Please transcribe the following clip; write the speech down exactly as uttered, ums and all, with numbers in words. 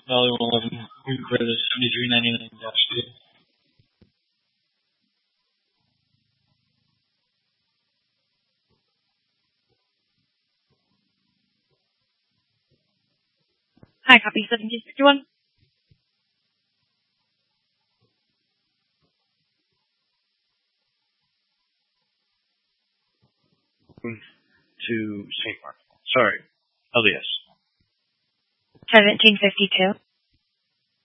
Valley one eleven. We can clear this seventy-three ninety-nine dash two. Hi, copy seventeen sixty-one. To Saint Mark. Sorry, L D S. seventeen fifty-two.